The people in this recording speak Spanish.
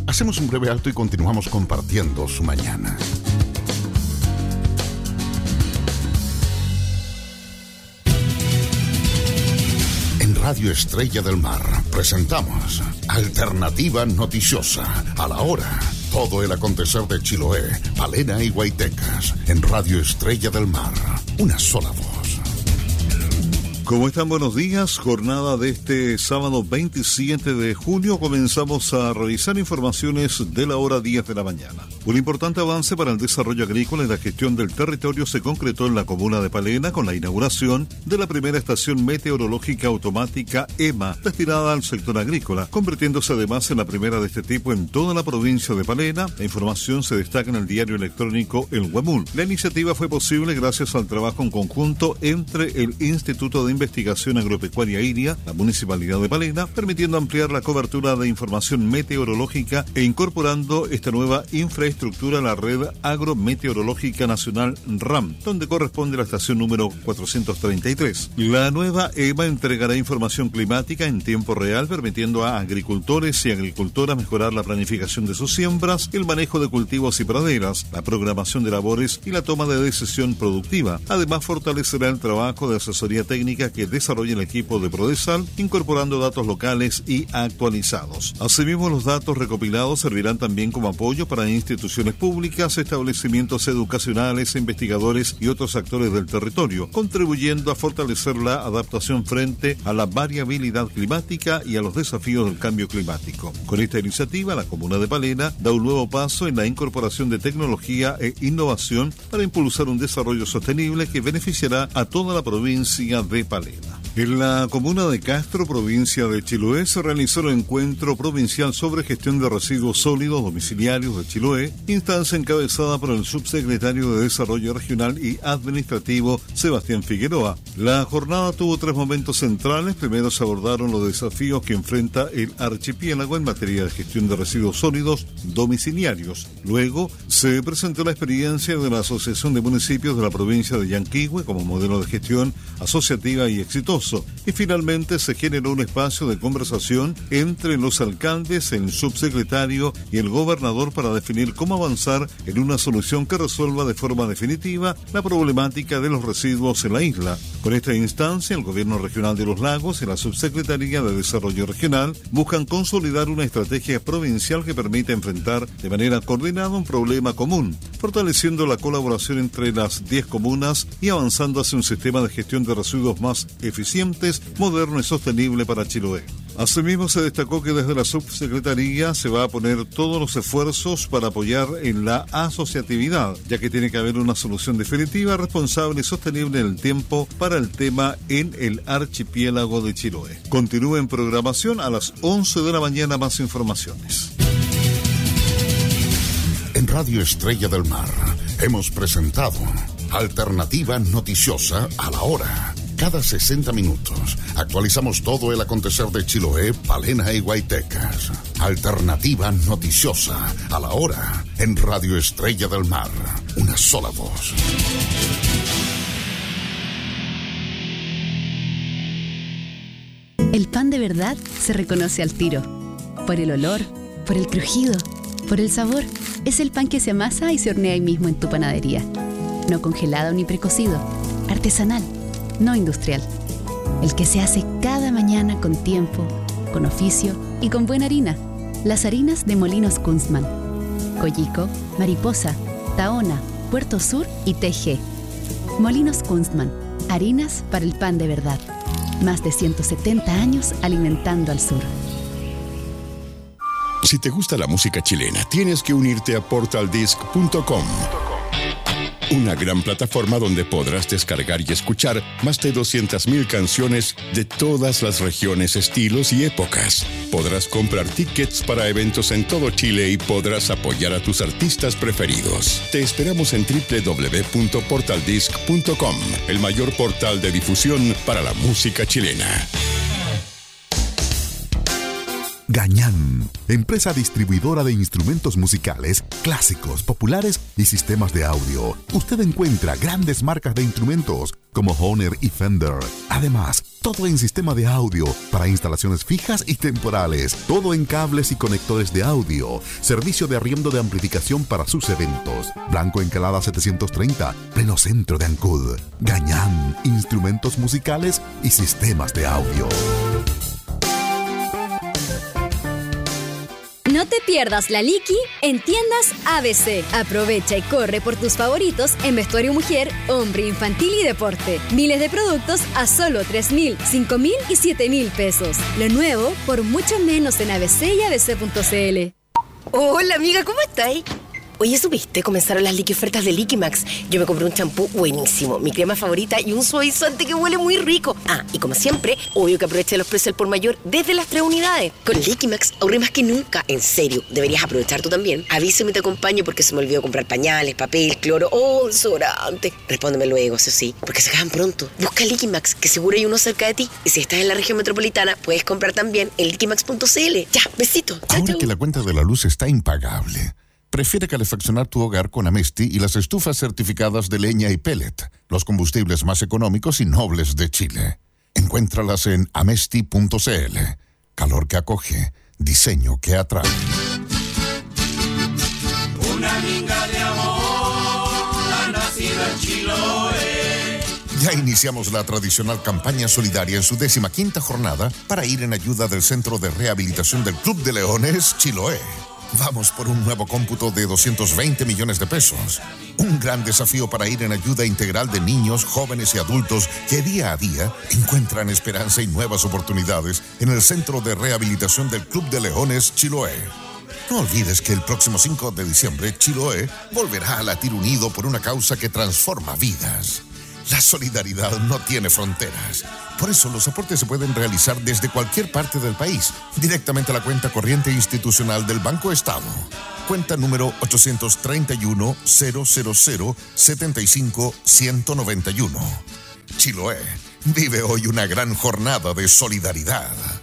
Hacemos un breve alto y continuamos compartiendo su mañana. En Radio Estrella del Mar presentamos Alternativa Noticiosa, a la hora. Todo el acontecer de Chiloé, Palena y Guaytecas. En Radio Estrella del Mar, una sola voz. ¿Cómo están? Buenos días. Jornada de este sábado 27 de junio. Comenzamos a revisar informaciones de la hora 10 de la mañana. Un importante avance para el desarrollo agrícola y la gestión del territorio se concretó en la comuna de Palena con la inauguración de la primera estación meteorológica automática EMA, destinada al sector agrícola, convirtiéndose además en la primera de este tipo en toda la provincia de Palena. La información se destaca en el diario electrónico El Huemul. La iniciativa fue posible gracias al trabajo en conjunto entre el Instituto de Investigación Agropecuaria IRIA, la Municipalidad de Palena, permitiendo ampliar la cobertura de información meteorológica e incorporando esta nueva infraestructura a la red agrometeorológica nacional RAM, donde corresponde la estación número 433. La nueva EMA entregará información climática en tiempo real, permitiendo a agricultores y agricultoras mejorar la planificación de sus siembras, el manejo de cultivos y praderas, la programación de labores y la toma de decisión productiva. Además, fortalecerá el trabajo de asesoría técnica que desarrolla el equipo de Prodesal, incorporando datos locales y actualizados. Asimismo, los datos recopilados servirán también como apoyo para instituciones públicas, establecimientos educacionales, investigadores y otros actores del territorio, contribuyendo a fortalecer la adaptación frente a la variabilidad climática y a los desafíos del cambio climático. Con esta iniciativa, la comuna de Palena da un nuevo paso en la incorporación de tecnología e innovación para impulsar un desarrollo sostenible que beneficiará a toda la provincia de Palena. En la comuna de Castro, provincia de Chiloé, se realizó el encuentro provincial sobre gestión de residuos sólidos domiciliarios de Chiloé, instancia encabezada por el subsecretario de Desarrollo Regional y Administrativo, Sebastián Figueroa. La jornada tuvo tres momentos centrales. Primero se abordaron los desafíos que enfrenta el archipiélago en materia de gestión de residuos sólidos domiciliarios. Luego se presentó la experiencia de la Asociación de Municipios de la provincia de Yanquihue como modelo de gestión asociativa y exitoso. Y finalmente se generó un espacio de conversación entre los alcaldes, el subsecretario y el gobernador para definir cómo avanzar en una solución que resuelva de forma definitiva la problemática de los residuos en la isla. Con esta instancia, el Gobierno Regional de los Lagos y la Subsecretaría de Desarrollo Regional buscan consolidar una estrategia provincial que permita enfrentar de manera coordinada un problema común, fortaleciendo la colaboración entre las 10 comunas y avanzando hacia un sistema de gestión de residuos más eficientes, moderno y sostenible para Chiloé. Asimismo, se destacó que desde la subsecretaría se va a poner todos los esfuerzos para apoyar en la asociatividad, ya que tiene que haber una solución definitiva, responsable y sostenible en el tiempo para el tema en el archipiélago de Chiloé. Continúa en programación a las 11 de la mañana más informaciones. En Radio Estrella del Mar hemos presentado Alternativa Noticiosa, a la hora. Cada 60 minutos actualizamos todo el acontecer de Chiloé, Palena y Guaytecas. Alternativa Noticiosa, a la hora. En Radio Estrella del Mar, una sola voz. El pan de verdad se reconoce al tiro. Por el olor, por el crujido, por el sabor. Es el pan que se amasa y se hornea ahí mismo en tu panadería. No congelado ni precocido. Artesanal, no industrial. El que se hace cada mañana con tiempo, con oficio y con buena harina. Las harinas de Molinos Kunstmann. Coyico, Mariposa, Tahona, Puerto Sur y TG. Molinos Kunstmann. Harinas para el pan de verdad. Más de 170 años alimentando al sur. Si te gusta la música chilena, tienes que unirte a portaldisc.com. Una gran plataforma donde podrás descargar y escuchar más de 200,000 canciones de todas las regiones, estilos y épocas. Podrás comprar tickets para eventos en todo Chile y podrás apoyar a tus artistas preferidos. Te esperamos en www.portaldisc.com, el mayor portal de difusión para la música chilena. Gañán, empresa distribuidora de instrumentos musicales, clásicos, populares y sistemas de audio. Usted encuentra grandes marcas de instrumentos como Hohner y Fender. Además, todo en sistema de audio para instalaciones fijas y temporales. Todo en cables y conectores de audio. Servicio de arriendo de amplificación para sus eventos. Blanco Encalada 730, pleno centro de Ancud. Gañán, instrumentos musicales y sistemas de audio. No te pierdas la Liqui en tiendas ABC. Aprovecha y corre por tus favoritos en vestuario mujer, hombre, infantil y deporte. Miles de productos a solo 3.000, 5.000 y 7.000 pesos. Lo nuevo por mucho menos en ABC y abc.cl. Hola amiga, ¿cómo estáis? Oye, ¿supiste? Comenzaron las Liqui ofertas de Liqui Max. Yo me compré un champú buenísimo, mi crema favorita y un suavizante que huele muy rico. Ah, y como siempre, obvio que aproveché los precios al por mayor desde las 3 unidades. Con Liqui Max ahorré más que nunca. En serio, deberías aprovechar tú también. Avísame y te acompaño porque se me olvidó comprar pañales, papel, cloro o desodorante. Respóndeme luego, eso sí, porque se acaban pronto. Busca Liqui Max, que seguro hay uno cerca de ti. Y si estás en la región metropolitana, puedes comprar también en liquimax.cl. Ya, besito. Chao, Ahora chao. que la cuenta de la luz está impagable, prefiere calefaccionar tu hogar con Amesti y las estufas certificadas de leña y pellet, los combustibles más económicos y nobles de Chile. Encuéntralas en amesti.cl. Calor que acoge, diseño que atrae. Una minga de amor ha nacido en Chiloé. Ya iniciamos la tradicional campaña solidaria en su 15ª jornada para ir en ayuda del Centro de Rehabilitación del Club de Leones Chiloé. Vamos por un nuevo cómputo de 220 millones de pesos. Un gran desafío para ir en ayuda integral de niños, jóvenes y adultos que día a día encuentran esperanza y nuevas oportunidades en el Centro de Rehabilitación del Club de Leones Chiloé. No olvides que el próximo 5 de diciembre Chiloé volverá a latir unido por una causa que transforma vidas. La solidaridad no tiene fronteras. Por eso los aportes se pueden realizar desde cualquier parte del país, directamente a la cuenta corriente institucional del Banco Estado. Cuenta número 830-000-75-191. Chiloé vive hoy una gran jornada de solidaridad.